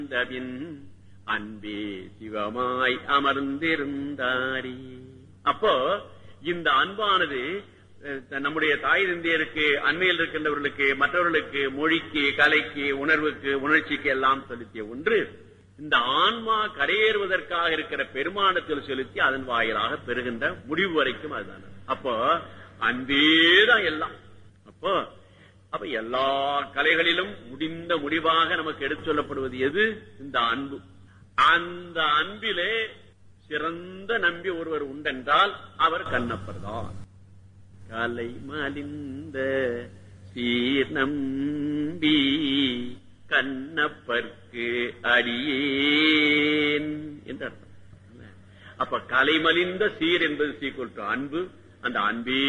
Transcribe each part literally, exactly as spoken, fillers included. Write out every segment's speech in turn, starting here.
அன்பே சிவமாய் அமர்ந்திருந்தாரி. அப்போ இந்த அன்பானது நம்முடைய தாய் தந்தையருக்கு, அண்மையில் இருக்கின்றவர்களுக்கு, மற்றவர்களுக்கு, மொழிக்கு, கலைக்கு, உணர்வுக்கு, உணர்ச்சிக்கு எல்லாம் செலுத்திய ஒன்று. இந்த ஆன்மா கரையேறுவதற்காக இருக்கிற பெருமானத்தில் செலுத்தி அதன் வாயிலாக பெறுகின்ற முடிவு வரைக்கும் அதுதான். அப்போ அன்பேதான் எல்லாம். அப்போ அப்ப எல்லா கலைகளிலும் முடிந்த முடிவாக நமக்கு எடுத்து சொல்லப்படுவது எது? இந்த அன்பு. அந்த அன்பிலே சிறந்த நம்பி ஒருவர் உண்டென்றால் அவர் கண்ணப்பர் தான். கலை மலிந்த சீர் நம்பி கண்ணப்பர்க்கு அடியேன் என்று அர்த்தம். அப்ப கலைமலிந்த சீர் என்பது சீக்குவல் டு அன்பு. அந்த அன்பே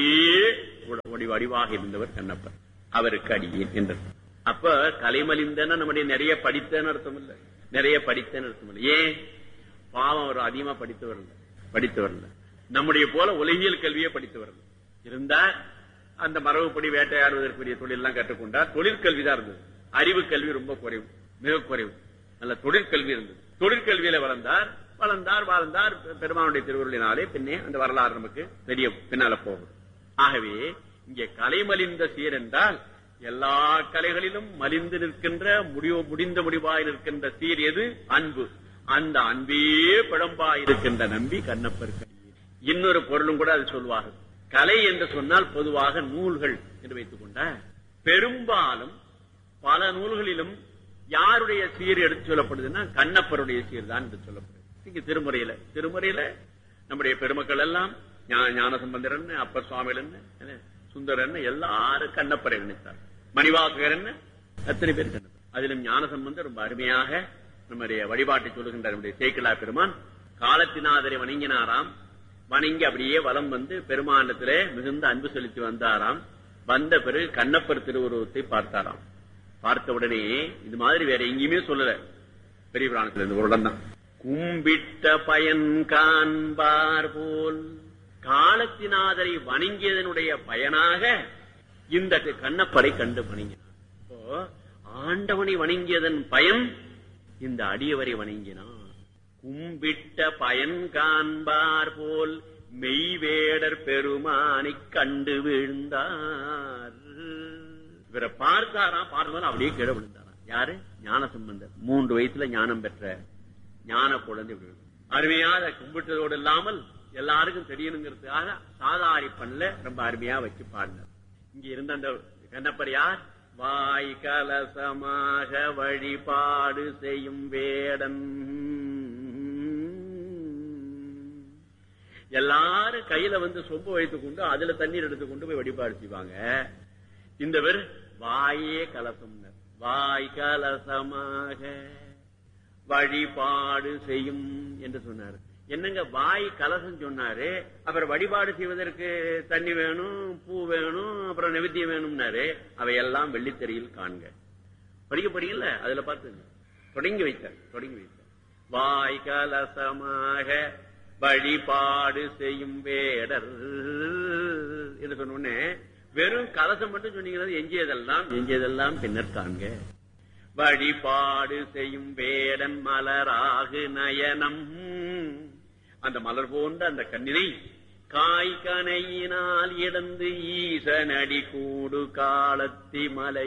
வடிவாக இருந்தவர் கண்ணப்பர், அவருக்கு அடியேன் என்று. அப்ப கலைமலிந்தன நம்முடைய நிறைய படித்தன்னு அர்த்தம் இல்ல, நிறைய படித்தன்னு அர்த்தம் இல்லை. ஏன்? பாவம் அவர் அதிகமா படித்தவர் இல்ல, படித்தவர் இல்ல. நம்முடைய போல உலகியல் கல்வியை படித்தவர் இருந்தார். அந்த மரபுப்படி வேட்டையாடுவதற்குரிய தொழில் எல்லாம் கற்றுக்கொண்டார். தொழிற்கல்விதான் இருந்தது, அறிவு கல்வி ரொம்ப குறைவு, மிக குறைவு. நல்ல தொழிற்கல்வி இருந்தது. தொழிற்கல்வியில வளர்ந்தார், வளர்ந்தார் வாழ்ந்தார். பெருமானுடைய திருவுருளினாலே பின்னே அந்த வரலாறு நமக்கு தெரிய பின்னால போகும். ஆகவே இங்கே கலை மலிந்த சீர் என்றால் எல்லா கலைகளிலும் மலிந்து நிற்கின்ற முடிவு முடிந்த முடிவாய் நிற்கின்ற சீர் எது? அன்பு. அந்த அன்பே பிழம்பாய் இருக்கின்ற நம்பி கண்ணப்பர். இன்னொரு பொருளும் கூட அது சொல்வார்கள். கலை என்று சொன்னால் பொதுவாக நூல்கள் என்று வைத்துக் கொண்ட பெரும்பாலும் பல நூல்களிலும் யாருடைய சீர் எடுத்து சொல்லப்படுதுன்னா கண்ணப்பருடைய சீர் தான் என்று சொல்லப்படுது. இங்க திருமுறையில திருமுறையில நம்முடைய பெருமக்கள் எல்லாம் ஞான சம்பந்தர், அப்பர் சுவாமிகள், சுந்தரன் எல்லாரும் கண்ணப்பரை நினைத்தார். மணிவாசகர் அத்தனை பேர் கண்ணப்பர். அதிலும் ஞான சம்பந்தர் ரொம்ப அருமையாக நம்முடைய வழிபாட்டை சொல்லுகின்ற நம்முடைய சேக்கிழா பெருமான் காலத்தினாதரை வணங்கினாராம். வணங்கி அப்படியே வலம் வந்து பெருமானத்திலே மிகுந்த அன்பு செலுத்தி வந்தாராம். வந்த பிறகு கண்ணப்பர் திருவுருவத்தை பார்த்தாராம். பார்த்த உடனே இது மாதிரி வேற எங்கேயுமே சொல்லல, பெரிய புராணத்துல இருந்து ஒரு இடம் தான். கும்பிட்ட பயன் காண்பார் போல் காலத்தினாதரை வணங்கியதனுடைய பயனாக இந்த கண்ணப்பரை கண்டு வணங்கினார். இப்போ ஆண்டவனை வணங்கியதன் பயன் இந்த அடியவரை வணங்கினார். கும்பிட்ட பயன் காண்பார் போல் மெய்வேடர் பெருமானை கண்டு விழுந்தார். இவரை பார்த்தாரா, பார்த்தவரை அப்படியே கீழே விழுந்தாரா. யாரு? ஞான சம்பந்தர். மூன்று வயசுல ஞானம் பெற்ற ஞான குழந்தை. அருமையாக கும்பிட்டதோடு இல்லாமல் எல்லாருக்கும் தெரியணுங்கிறதுக்காக சாதாரி பண்ணல ரொம்ப அருமையா வச்சு பாடினார். இங்க இருந்த அந்த கண்ணப்பர் யார்? வாய் கலசமாக வழிபாடு செய்யும் வேடன். எல்லாரும் கையில வந்து சொம்பு வைத்துக் கொண்டு அதுல தண்ணீர் எடுத்துக் கொண்டு போய் வழிபாடு செய்வாங்க. இந்த பேர் வாயே கலசம். வாய் கலசமாக வழிபாடு செய்யும் என்று சொன்னார். என்னங்க வாய் கலசம் சொன்னாரு, அப்புறம் வழிபாடு செய்வதற்கு தண்ணி வேணும், பூ வேணும், அப்புறம் நைவேத்தியம் வேணும்னாரு. அவையெல்லாம் வெள்ளித்தறியில் காண்க. படிக்க படிக்கல, அதுல பார்த்து தொடங்கி வைத்தார் தொடங்கி வைத்தார் வாய் கலசமாக வழிபாடு செய்யும் வேடர் என்று சொன்ன உடனே வெறும் கலசம் மட்டும் சொன்னீங்கன்னா எஞ்சியதெல்லாம் எஞ்சியதெல்லாம் பின்னர் காண்க. வழிபாடு செய்யும் வேடன் மலராகு நயனம். அந்த மலர் போன்ற அந்த கண்ணினை காய் கனையினால் இடந்து ஈசனடி கூடு காலத்தி மலை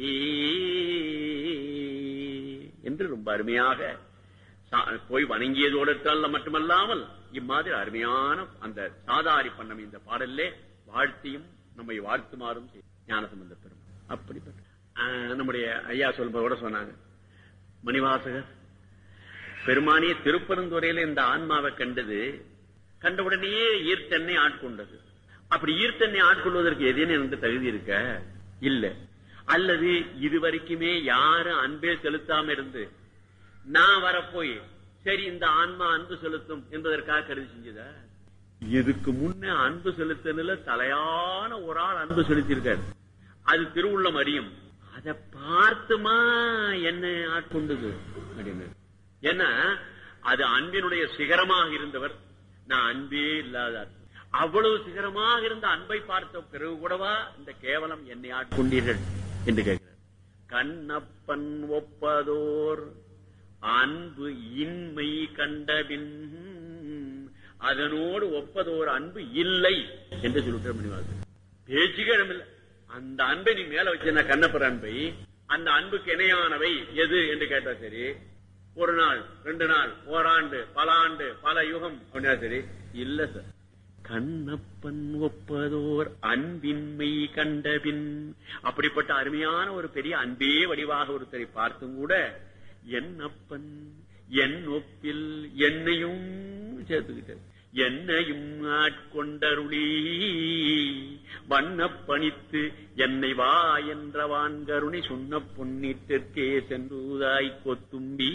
என்று ரொம்ப அருமையாக போய் வணங்கியதோடு மட்டுமல்லாமல் இம்மாதிரி அருமையான அந்த சாதாரி பண்ணம் இந்த பாடல்லே வாழ்த்தியும் நம்மை வாழ்த்துமாறும் ஞானசம்பந்த பெருமான். அப்படிப்பட்ட நம்முடைய ஐயா சொல்பவர் கூட சொன்னாங்க, மணிவாசகர் பெருமானிய திருப்பரந்துறையில இந்த ஆன்மாவை கண்டது, கண்டவுடனேயே ஈர்த்தென்னை ஆட்கொண்டது. அப்படி ஈர்த்தென்னை ஆட்கொள்வதற்கு எதேன்னு எனக்கு தகுதி இருக்க இல்ல, அல்லது இதுவரைக்குமே யாரும் அன்பே செலுத்தாம இருந்து நான் வரப்போய் சரி இந்த ஆன்மா அன்பு செலுத்தும் என்பதற்காக கருதி செஞ்சதா? இதுக்கு முன்ன அன்பு செலுத்தின தலையான ஒரு ஆள் அன்பு செலுத்தியிருக்காரு. அது திருவுள்ளம் அறியும். அதை பார்த்துமா என்ன ஆட்கொண்டது அப்படின்னு. ஏன்னா அது அன்பினுடைய சிகரமாக இருந்தவர், நான் அன்பே இல்லாத அவ்வளவு சிகரமாக இருந்த அன்பை பார்த்த பிறகு கூடவா இந்த கேவலம் என்னை ஆட்கொண்டீர்கள் என்று கேட்கிறார். கண்ணப்பன் ஒப்பதோர் அன்பு இன்மை கண்டபின் அதனோடு ஒப்பதோர் அன்பு இல்லை என்று சொல்லிட்டு பேச்சுக்கே இடமில்லை. அந்த அன்பை நீ மேல வச்சிருந்த கண்ணப்பர் அன்பை, அந்த அன்புக்கு இணையானவை எது என்று கேட்டா சரி, ஒரு நாள் ரெண்டு நாள் ஓராண்டு பல ஆண்டு பல யுகம் அப்படின்னா சரி இல்ல சார். கண்ணப்பன் ஒப்பதோர் அன்பின்மை கண்டபின், அப்படிப்பட்ட அருமையான ஒரு பெரிய அன்பே வடிவாக ஒருத்தரை பார்த்தும் கூட என்னப்பன் என் ஒப்பில் என்னையும் சேர்த்துக்கிட்ட என்னையும் ஆட்கொண்டருளி வண்ணப் பணித்து என்னை வா என்ற வான்கருணை சொன்ன பொன்னிட்டே சென்றுதாய் கொத்தும்பி.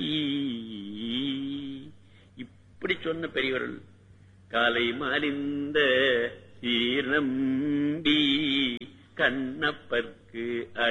இப்படி சொன்ன பெரியவர்கள் காலை மலிந்த சீர்நம்பி கண்ணப்பர்க்கு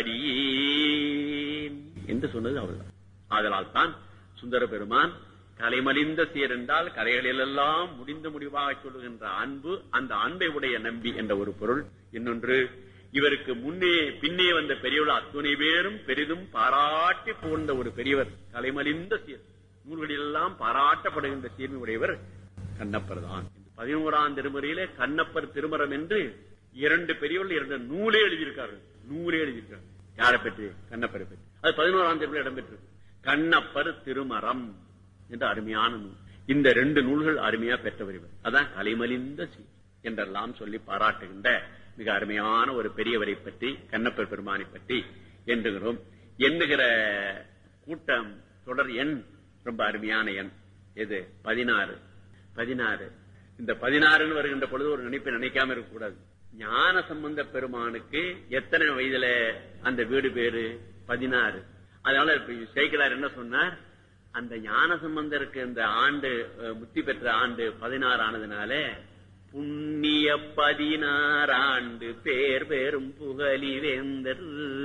அடியேன் என்று சொன்னது அவர்தான். அதனால் தான் சுந்தர பெருமான் கலைமலிந்த சீர் என்றால் கலைகளிலெல்லாம் முடிந்த முடிவாக சொல்லுகின்ற அன்பு, அந்த அன்பை உடைய நம்பி என்ற ஒரு பொருள். இன்னொன்று, இவருக்கு முன்னே பின்னே வந்த பெரியவர்கள் அத்துணை பேரும் பெரிதும் பாராட்டி போன்ற ஒரு பெரியவர் கலைமலிந்த சீர், நூல்களிலெல்லாம் பாராட்டப்படுகின்ற சீர்மை உடையவர் கண்ணப்பர் தான். பதினோராம் திருமுறையிலே கண்ணப்பர் திருமரம் என்று இரண்டு பெரியவர்கள் இரண்டு நூலே எழுதியிருக்கார்கள். நூலே எழுதியிருக்கார்கள் யாரை பற்றி? கண்ணப்பரை பற்றி. அது பதினோராம் திருமுறை இடம்பெற்றது. கண்ணப்பர் திருமரம் என்ற அருமையான நூல். இந்த ரெண்டு நூல்கள் அருமையா பெற்றவர் இவர். அதான் கலைமலிந்த சீர் என்றெல்லாம் சொல்லி பாராட்டுகின்ற மிக அருமையான ஒரு பெரியவரை பற்றி, கண்ணப்பர் பெருமானை பற்றி எண்ணுகிறோம். எண்ணுகிற கூட்டம் தொடர் எண் ரொம்ப அருமையான எண். எது? பதினாறு. பதினாறு. இந்த பதினாறுன்னு வருகின்ற பொழுது ஒரு நினைப்பை நினைக்காம இருக்கக்கூடாது. ஞான சம்பந்த பெருமானுக்கு எத்தனை வயதுல அந்த வீடு பேரு? பதினாறு. அதனால சேக்கிழார் என்ன சொன்னார்? அந்த ஞான சம்பந்தருக்கு இந்த ஆண்டு முத்தி பெற்ற ஆண்டு பதினாறு ஆனதுனால புண்ணிய பதினாறு ஆண்டு பேர் பேரும் புகழி வேந்தர்.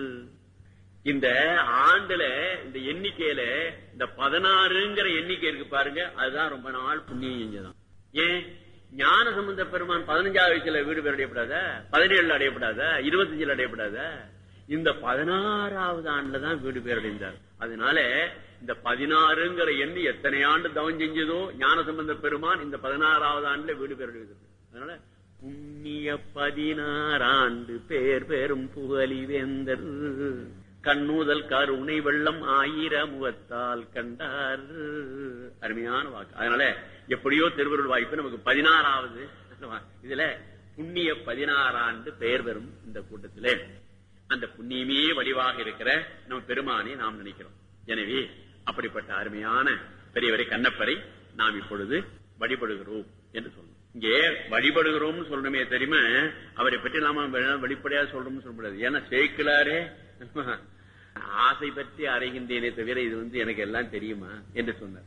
இந்த ஆண்டுல இந்த எண்ணிக்கையில இந்த பதினாறுங்கிற எண்ணிக்கை இருக்கு பாருங்க, அதுதான் ரொம்ப நாள் புண்ணியம் செஞ்சதான். ஏன்? ஞான சம்பந்த பெருமான் பதினஞ்சாவது வயசுல வீடு பேர் அடையப்படாத, பதினேழுல அடையப்படாத, இருபத்தஞ்சுல அடையப்படாத, இந்த பதினாறாவது ஆண்டுலதான் வீடு பேர் அடைந்தார். அதனால இந்த பதினாறுங்கிற எண்ணி எத்தனை ஆண்டு தவம் செஞ்சதோ ஞான சம்பந்த பெருமான் இந்த பதினாறாவது ஆண்டுல வீடு பேர் அடைந்தது. அதனால புண்ணிய பதினாறு ஆண்டு பேர் பெரும் புகழி வேந்தர் கண்ணூதல் கருணை வெள்ளம் ஆயிரம் முகத்தால் கண்டார். அருமையான வாக்கு. அதனால எப்படியோ திருவருள் வாய்ப்பு நமக்கு பதினாறாவது இதுல புண்ணிய பதினாறு ஆண்டு பெயர் பெறும் இந்த கூட்டத்திலே அந்த புண்ணியமே வடிவாக இருக்கிற நம்ம பெருமானை நாம் நினைக்கிறோம். எனவே அப்படிப்பட்ட அருமையான பெரியவரை கண்ணப்பரை நாம் இப்பொழுது வழிபடுகிறோம் என்று சொல்லணும். இங்கே வழிபடுகிறோம் சொல்லணுமே தெரியுமா, அவரை பற்றி நாம வெளிப்படையா சொல்றோம்னு சொல்ல முடியாது. ஏன்னா சேக்கிழாரே ஆசை பற்றி அறைகின்றேனே தவிர இது வந்து எனக்கு எல்லாம் தெரியுமா என்று சொன்னார்.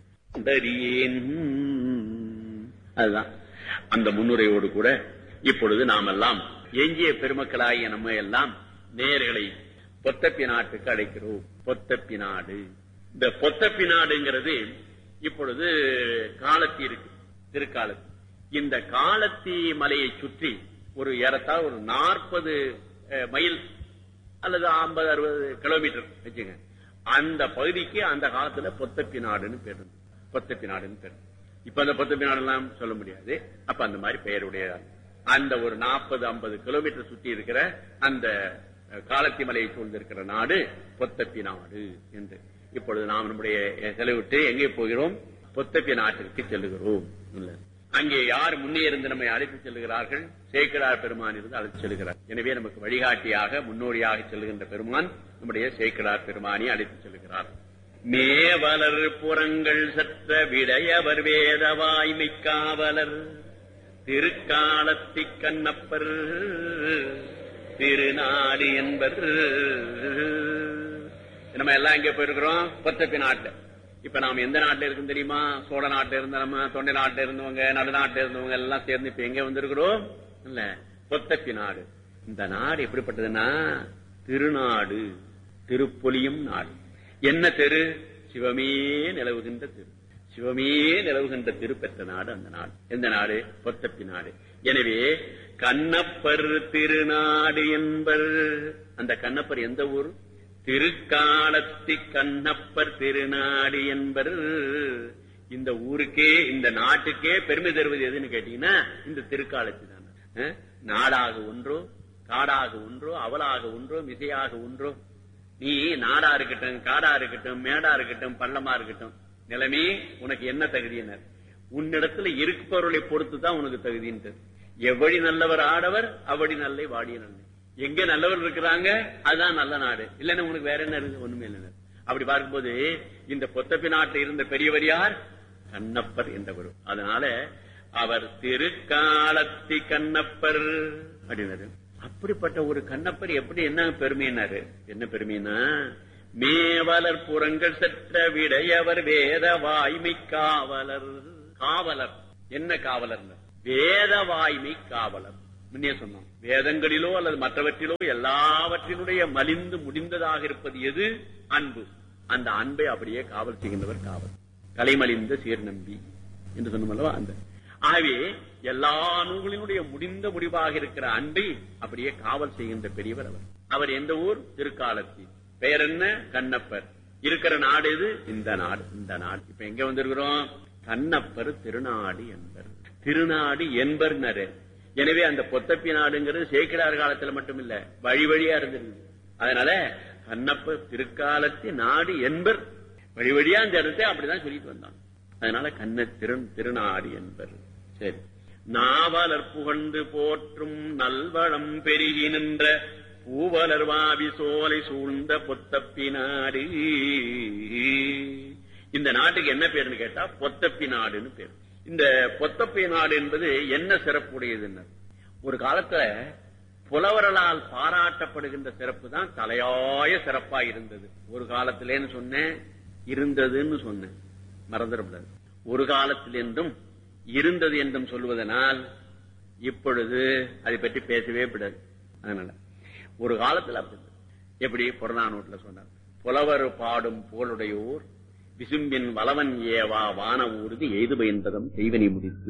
அதுதான் அந்த முன்னுரையோடு கூட இப்பொழுது நாம் எல்லாம் எஞ்சிய பெருமக்களாகிய நம்ம எல்லாம் நேர்களை பொத்தப்பி நாட்டுக்கு அழைக்கிறோம். பொத்தப்பி நாடு, இந்த பொத்தப்பி நாடுங்கிறது இப்பொழுது காலத்தி இருக்கு, திருக்காலத்தி. இந்த காலத்தி மலையை சுற்றி ஒரு ஏறத்தாழ ஒரு நாற்பது மைல் அல்லது ஐம்பது அறுபது கிலோமீட்டர் வச்சுங்க, அந்த பகுதிக்கு அந்த காலத்துல பொத்தப்பி நாடுன்னு பேர். பொத்தப்பி நாடுன்னு பேர். இப்ப அந்த பொத்தப்பி நாடு எல்லாம் சொல்ல முடியாது. அப்ப அந்த மாதிரி பெயருடைய அந்த ஒரு நாற்பது ஐம்பது கிலோமீட்டர் சுற்றி இருக்கிற அந்த காலத்தி மலையை சூழ்ந்திருக்கிற நாடு பொத்தப்பி நாடு என்று. இப்பொழுது நாம் நம்முடைய செலவிட்டு எங்கே போகிறோம்? பொத்தப்பி நாட்டிற்கு செல்லுகிறோம். அங்கே யார் முன்னே இருந்து நம்மை அழைத்து செல்லுகிறார்கள்? சேக்கிழார் பெருமான் இருந்து அழைத்து செல்கிறார். எனவே நமக்கு வழிகாட்டியாக முன்னோடியாக செல்லுகின்ற பெருமான் நம்முடைய சேக்கிழார் பெருமானை அழைத்து செல்லுகிறார். மேவலர் புறங்கள் சற்ற விடையவர் வேதவாய்மை காவலர் திருக்காலத்தி கண்ணப்பர் திருநாடு என்பர். நம்ம எல்லாம் எங்க போயிருக்கிறோம்? பொத்தப்பி நாட்டுல. இப்ப நாம எந்த நாட்டுல இருக்கும் தெரியுமா? சோழ நாட்டுல இருந்த நம்ம, தொண்டை நாட்டுல இருந்தவங்க, நடுநாட்டுல இருந்தவங்க எல்லாம் சேர்ந்து இப்ப எங்க வந்திருக்கிறோம்? இல்ல, பொத்தப்பி நாடு. இந்த நாடு எப்படிப்பட்டதுன்னா திருநாடு, திருப்பொலியும் நாடு. என்ன தெரு? சிவமே நிலவுகின்ற தெரு. சிவமே நிலவுகின்ற திரு பெற்ற நாடு அந்த நாடு. எந்த நாடு? பொத்தப்பி நாடு. எனவே கண்ணப்பர் திருநாடு என்பர். அந்த கண்ணப்பர் எந்த ஊர்? திருக்காலத்தி கண்ணப்பர் திருநாடு என்பர். இந்த ஊருக்கே இந்த நாட்டுக்கே பெருமை தருவது எதுன்னு கேட்டீங்கன்னா இந்த திருக்காலத்தி தானே. நாடாக ஒன்றோ காடாக ஒன்றோ அவலாக ஒன்றோ மிசையாக ஒன்றோ, நீ நாடா இருக்கட்டும் காடா இருக்கட்டும் மேடா இருக்கட்டும் பள்ளமா இருக்கட்டும், நிலைமை உனக்கு என்ன தகுதியினர் உன்னிடத்துல இருப்பவர்களை பொறுத்துதான் உனக்கு தகுதின்ட்டு. எவ்வளி நல்லவர் ஆடவர் அவ்வளி நல்லை வாடிய நல்ல. எங்க நல்லவர் இருக்கிறாங்க அதுதான் நல்ல நாடு. இல்லன்னா உனக்கு வேற என்ன இருக்கு? ஒண்ணுமே இல்லை. அப்படி பார்க்கும்போது இந்த பொத்தப்பி நாட்டில் இருந்த பெரியவர் யார்? கண்ணப்பர் என்றவர். அதனால அவர் திருக்காலத்தி கண்ணப்பர் அப்படின்னாரு. அப்படிப்பட்ட ஒரு கண்ணப்பர் எப்படி என்ன பெருமையினாரு? என்ன பெருமைனா, மேவலர் புறங்கள் செற்ற விடையவர் வேத வாய்மை காவலர். காவலர் என்ன காவலர்? வேத வாய்மை காவலர். முன்னே சொன்னோம், வேதங்களிலோ அல்லது மற்றவற்றிலோ எல்லாவற்றினுடைய மலிந்து முடிந்ததாக இருப்பது எது? அன்பு. அந்த அன்பை அப்படியே காவல் செய்கின்றவர் காவல். கலைமலிந்த சீர்நம்பி என்று சொன்னோம். அந்த ஆகவே எல்லா நூல்களினுடைய முடிந்த முடிவாக இருக்கிற அன்பை அப்படியே காவல் செய்கின்ற பெரியவர் அவர். அவர் எந்த ஊர்? திருக்காலத்தி. பெயர் என்ன? கண்ணப்பர். இருக்கிற நாடு எது? இந்த நாடு. இந்த நாடு இப்ப எங்க வந்திருக்கிறோம்? கண்ணப்பர் திருநாடு என்பர். திருநாடு என்பர். எனவே அந்த பொத்தப்பி நாடுங்கிறது சேக்கிடார் காலத்துல மட்டும் இல்ல, வழி வழியா இருந்திருக்கு. அதனால கண்ணப்பர் திருக்காலத்தி நாடு என்பர். வழி வழியா அந்த இடத்தை அப்படிதான் சொல்லிட்டு வந்தான். அதனால கண்ண திரு திருநாடு என்பர். சரி, நாவலர் புகழ்ந்து போற்றும் நல்வளம் பெருகி நின்ற பூவலர் வாவி சோலை சூழ்ந்த பொத்தப்பி நாடு. இந்த நாட்டுக்கு என்ன பேருன்னு கேட்டா பொத்தப்பி நாடுன்னு பேரு. இந்த பொத்தப்பி நாடு என்பது என்ன சிறப்புடையதுன்னு, ஒரு காலத்துல புலவர்களால் பாராட்டப்படுகின்ற சிறப்பு தான் தலையாய சிறப்பா இருந்தது. ஒரு காலத்திலேன்னு சொன்னேன், இருந்ததுன்னு சொன்னேன், மறந்துடக்கூடாது. ஒரு காலத்தில் என்றும் இருந்தது என்றும் சொல்வதனால் இப்பொழுது அதை பற்றி பேசவே விடாது. அதனால ஒரு காலத்தில் அப்படி எப்படி புறநானூற்றுல சொன்னார், புலவர் பாடும் போலுடையோர் விசும்பின் வளவன் ஏவா வான ஊர்தி எய்து பயன்பதம் செய்வனை முடித்து.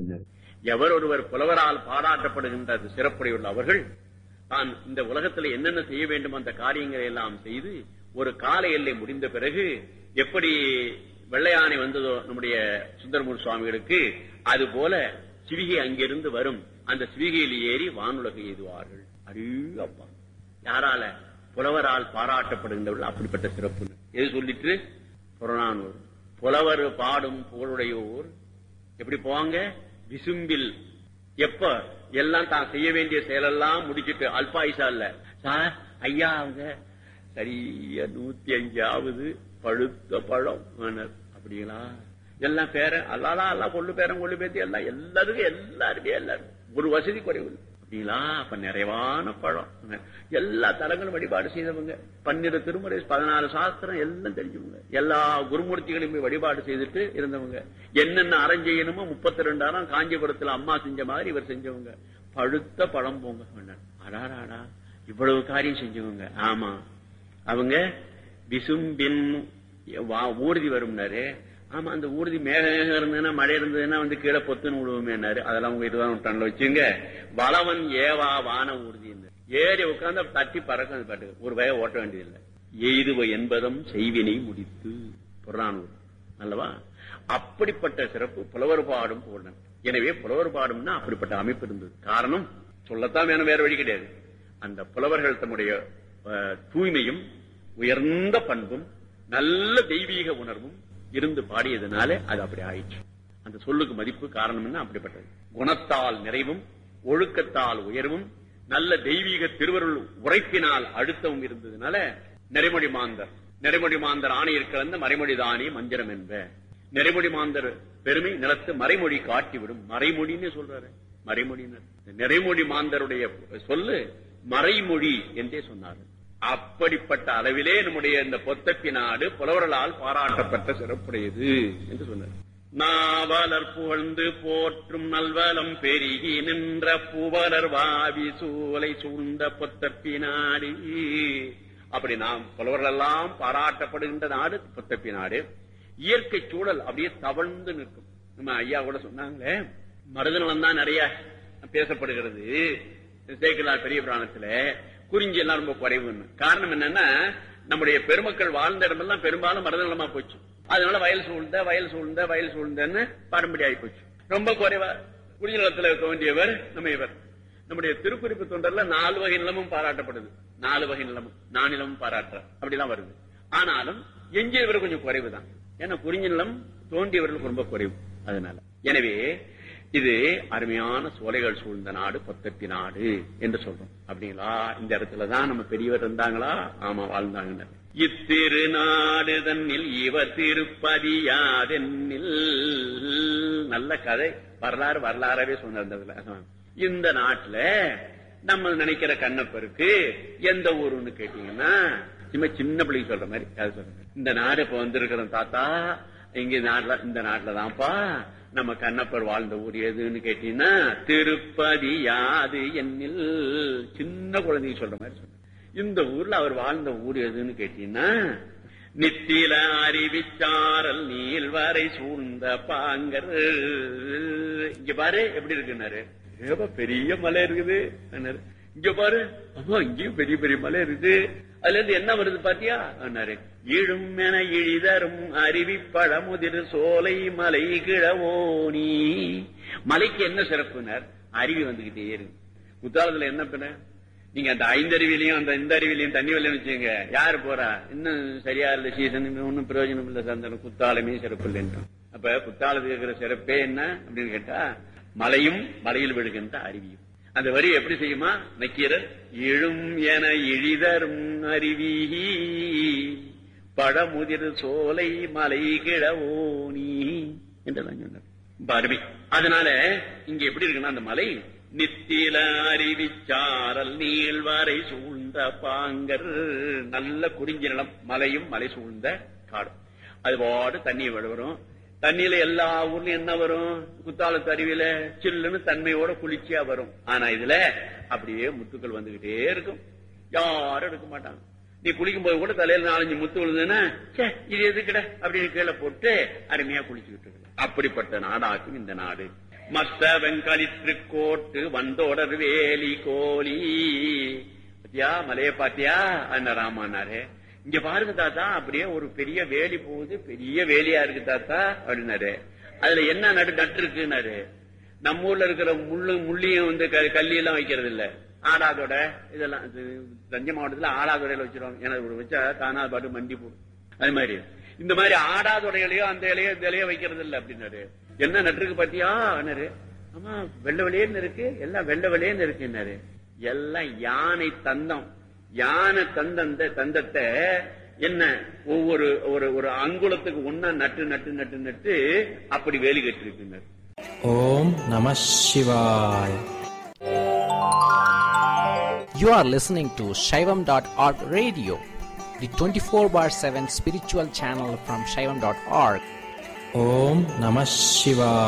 எவர் ஒருவர் புலவரால் பாராட்டப்படுகின்ற சிறப்புடையுள்ள அவர்கள் தான் இந்த உலகத்தில் என்னென்ன செய்ய வேண்டும் அந்த காரியங்களை எல்லாம் செய்து ஒரு கால எல்லை முடிந்த பிறகு எப்படி வெள்ளையானை வந்ததோ நம்முடைய சுந்தரமூர் சுவாமிகளுக்கு, அது போல சிவிகை அங்கிருந்து வரும். அந்த சிவிகையில் ஏறி வானுலகை எய்துவார்கள். அடே அப்பா, யாரால? புலவரால் பாராட்டப்படுகின்றவர்கள். அப்படிப்பட்ட சிறப்பு எது சொல்லிட்டு புறநானூறு. புலவர் பாடும் புகழுடையோர் எப்படி போவாங்க? விசும்பில். எப்ப எல்லாம் தான் செய்ய வேண்டிய செயலெல்லாம் முடிச்சுட்டு அல்பாயுசா இல்ல சார் ஐயா, அவங்க சரியா நூத்தி அஞ்சாவது பழுத்த பழம் அப்படிங்களா? எல்லாம் பேரன் அல்லாலா எல்லாம் கொள்ளு பேரன் கொள்ளு பேத்தி எல்லாம் எல்லாருக்கும் எல்லாருமே எல்லாரும் ஒரு வசதி குறைவு அப்படிங்களா? அப்ப நிறைவான பழம். எல்லா தலங்களும் வழிபாடு செய்தவங்க, பன்னிரு திருமுறை பதினாறு சாஸ்திரம் எல்லாம் தெரிஞ்சவங்க, எல்லா குருமூர்த்திகளையும் வழிபாடு செய்துட்டு இருந்தவங்க, என்னென்ன அறம் செய்யணுமோ முப்பத்தி ரெண்டாயிரம் காஞ்சிபுரத்துல அம்மா செஞ்ச மாதிரி இவர் செஞ்சவங்க. பழுத்த பழம் போங்க. அடாராடா, இவ்வளவு காரியம் செஞ்சவங்க. ஆமா, அவங்க விசும்பின் ஊர்தி வரும்னாரு. ஆமா, அந்த ஊர்தி மேகம் இருந்ததுன்னா மழை இருந்ததுன்னா வந்து கீழே பொத்துன்னு விடுவோமேனாரு. அதெல்லாம் உங்க இதுதான் டன்ல வச்சுங்க. வளவன் ஏவா வான ஊர்தி ஏறி உட்கார்ந்து தட்டி பறக்க பாட்டு ஒரு வய ஓட்ட வேண்டியதில்லை. எய்துவ என்பதும் செய்வினை முடித்து. புறநானூறு அல்லவா? அப்படிப்பட்ட சிறப்பு புலவர் பாடும் போன. எனவே புலவர் பாடும்னா அப்படிப்பட்ட அமைப்பு இருந்தது. காரணம் சொல்லத்தான் வேணும், வேற வழி கிடையாது. அந்த புலவர்கள் தம்முடைய தூய்மையும் உயர்ந்த பண்பும் நல்ல தெய்வீக உணர்வும் இருந்து பாடியதுனால அது அப்படி ஆயிடுச்சு. அந்த சொல்லுக்கு மதிப்பு காரணம் என்ன? அப்படிப்பட்டது. குணத்தால் நிறைவும் ஒழுக்கத்தால் உயர்வும் நல்ல தெய்வீக திருவருள் உரைப்பினால் அழுத்தவும் இருந்ததுனால நெறிமொழி மாந்தர் நெறிமொழி மாந்தர் ஆணையர் கலந்த மறைமொழி தானே மந்திரம் என்ப. நெறிமொழி மாந்தர் பெருமை நிலத்து மறைமொழி காட்டிவிடும். மறைமொழின்னு சொல்றாரு. மறைமொழியினர் நெறிமொழி மாந்தருடைய சொல்லு மறைமொழி என்றே சொன்னார்கள். அப்படிப்பட்ட அளவிலே நம்முடைய இந்த பொத்தப்பி நாடு புலவர்களால் பாராட்டப்பட்ட சிறப்புடையது என்று சொன்னார். நாவலர் புகழ்ந்து போற்றும் நல்வலம் பெருகி நின்ற புவலர் வாவி சூலை சூழ்ந்த பொத்தப்பி நாடு. அப்படி நாம் புலவர்கள் எல்லாம் பாராட்டப்படுகின்ற நாடு பொத்தப்பி நாடு. இயற்கை சூழல் அப்படியே தவழ்ந்து நிற்கும். நம்ம ஐயா கூட சொன்னாங்களே, மருதநலம் தான் நிறைய பேசப்படுகிறது சேக்கிழார் பெரிய புராணத்துல, குறிஞ்சி எல்லாம் ரொம்ப குறைவுன்னு. காரணம் என்னன்னா, நம்முடைய பெருமக்கள் வாழ்ந்த இடமெல்லாம் பெரும்பாலும் மருத நிலமா போச்சு. அதனால வயல் சூழ்ந்த வயல் சூழ்ந்த வயல் சூழ்ந்தன்னு பாரம்பரிய ஆகி போச்சு. ரொம்ப குறைவா குடிநிலத்துல தோன்றியவர் நம்ம இவர். நம்முடைய திருக்குறிப்பு தொண்டர்ல நாலு வகை நிலமும் பாராட்டப்படுது. நாலு வகை நிலமும் நானிலமும் பாராட்டுற அப்படிலாம் வருது. ஆனாலும் எஞ்சியவர் கொஞ்சம் குறைவுதான். ஏன்னா குறிஞ்சி நிலம் தோன்றியவர்களுக்கு ரொம்ப குறைவு. அதனால எனவே இது அருமையான சோலைகள் சூழ்ந்த நாடு பத்தத்தி நாடு என்று சொல்றோம். அப்படிங்களா? இந்த இடத்துலதான் நம்ம பெரியவர் இருந்தாங்களா? ஆமா, வாழ்ந்தாங்க. இத்திருநாடு தன்னில் இவர் திருப்பதியாதென்னில். நல்ல கதை, வரலாறு வரலாறாவே சொன்ன. இந்த நாட்டுல நம்ம நினைக்கிற கண்ணப்பருக்கு எந்த ஊருன்னு கேட்டீங்கன்னா சும்மா சின்ன பிள்ளைக்கு சொல்ற மாதிரி அது சொல்ற. இந்த நாடு இப்ப வந்திருக்கிற தாத்தா இங்க நாட்டுல இந்த நாட்டுலதான்ப்பா நம்ம கண்ணப்பர் வாழ்ந்த ஊர் எதுன்னு கேட்டீங்கன்னா திருப்பதி யாது என்னில். சின்ன குழந்தைங்க சொல்ற மாதிரி சொல்ற. இந்த ஊர்ல அவர் வாழ்ந்த ஊர் எதுன்னு கேட்டீங்கன்னா நித்தில அறிவிச்சாரல் நீள்வரை சூழ்ந்த பாங்கர். இங்க பாரு எப்படி இருக்குன்னாரு. பெரிய மலை இருக்குது. இங்க பாரு, ஆமா இங்கேயும் பெரிய பெரிய மலை இருக்குது. அதுல இருந்து என்ன வருது பாத்தியா? இழும் என இழிதரும் அருவி பழமுதிர் சோலை மலை கிழவோனி. மலைக்கு என்ன சிறப்புனர்? அருவி வந்துகிட்டே இருக்கு. குத்தாலத்துல என்ன பண்ண நீங்க அந்த ஐந்தருவிலையும் அந்த இந்த அருவிலையும் தண்ணி வரலன்னு வச்சுங்க, யாரு போறா? இன்னும் சரியா இல்ல சீசன், ஒன்னும் பிரயோஜனம் இல்ல சந்தனம், குத்தாலமே சிறப்பு இல்லைன்னு. அப்ப குத்தாலத்துக்கு இருக்கிற சிறப்பே என்ன அப்படின்னு கேட்டா மலையும் மலையில் விழுகின்ற அருவியும். அந்த வரி எப்படி செய்யுமா? நக்கீரர் எழும் என இழிதரும் அருவி பழமுதிர் சோலை மலை கிழவோனி என்றெல்லாம் சொன்னார். அருமை. அதனால இங்க எப்படி இருக்குன்னா அந்த மலை நித்தில அறிவிச்சாரல் நீள்வரை சூழ்ந்த பாங்கர். நல்ல குறிஞ்சி நிலம், மலையும் மலை சூழ்ந்த காடும். அது பாடு தண்ணி வரும். தண்ணியில எல்லா ஊர்லயும் என்ன வரும்? குத்தாலத்து அருவியில சில்லுன்னு தன்மையோட குளிர்ச்சியா வரும். ஆனா இதுல அப்படியே முத்துக்கள் வந்துகிட்டே இருக்கும். யாரும் எடுக்க மாட்டாங்க. நீ குளிக்கும் போது கூட தலையில நாலஞ்சு முத்து விழுதுன்னா இது எதுக்கிட அப்படின்னு கீழே போட்டு அருமையா குளிச்சுக்கிட்டு இருக்கு. அப்படிப்பட்ட நாடாக்கும் இந்த நாடு. மத்த வெங்கலிற்று கோட்டு வந்தோடர் வேலி கோலி. பாத்தியா மலைய பாத்தியா அந்த ராமானாரு. இங்க பாருங்க தாத்தா, அப்படியே ஒரு பெரிய வேலி போகுது, பெரிய வேலியா இருக்கு தாத்தா அப்படின்னாரு. அதுல என்ன நடு நட்டு இருக்குன்னாரு. நம்ம ஊர்ல இருக்கிற முள்ளு முள்ளியும் வந்து கல்லி எல்லாம் வைக்கிறது இல்ல. ஆடாதோட இதெல்லாம் தஞ்சை மாவட்டத்துல ஆடாதோடையில வச்சிருவாங்க. ஏன்னா வச்சா தானா பாட்டு மண்டி போடும். அது மாதிரி இந்த மாதிரி ஆடாதோட இலையோ அந்த இலையோ இந்த இலையோ வைக்கிறது இல்ல அப்படின்னாரு. என்ன நட்டுருக்கு பாத்தியா? ஆமா வெள்ள வெளியேன்னு இருக்கு, எல்லாம் வெள்ள வெளியேன்னு இருக்குன்னாரு. எல்லாம் யானை தந்தம். யானை தந்த தந்தத்தை என்ன ஒவ்வொரு ஒரு ஒரு அங்குலத்துக்கு ஒன்னா நட்டு நட்டு நட்டு நட்டு அப்படி வேலி கட்டிருக்குన్నారు. ஓம் நம சிவாய். You are listening to Shaivam dot org radio, the twenty-four bar seven spiritual channel from Shaivam dot org. Om Namah Shivaya.